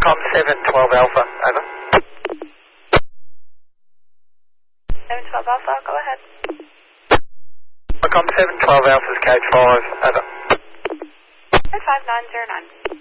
Com 712 Alpha, over. 712 Alpha, go ahead. Com 712 Alpha's code 5, over. Code 5909.